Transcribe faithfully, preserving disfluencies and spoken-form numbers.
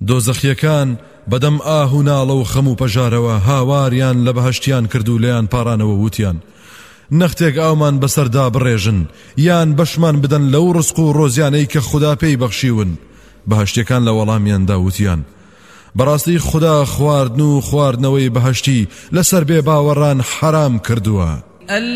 دۆزەخیەکان بەدەم ئاه و ناڵە و خەم و پەژارەوە هاواریان لە بەهەشتیان کرد و لێیان پارانەوە وتیان نەختێک ئاومان بەسەردا بڕێژن یان بەشمان بدەن لەو ڕزق و ڕۆزیانەی کە خوددا پێی بەخشیون. بەهەشتیەکان لە وەڵامیاندا وتیان بەڕاستی خوددا خواردن و خواردنەوەی بەهەشتی لەسەر بێ باوەڕان حرام کردووە.